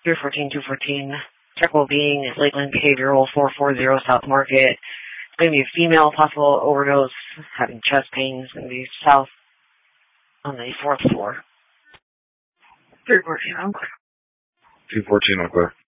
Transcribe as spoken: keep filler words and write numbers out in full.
three fourteen, two fourteen. Check well-being is Lakeland Behavioral, four forty South Market. It's going to be a female, possible overdose, having chest pain. It's going to be south on the fourth floor. three fourteen, I'm clear. two fourteen, I'm clear.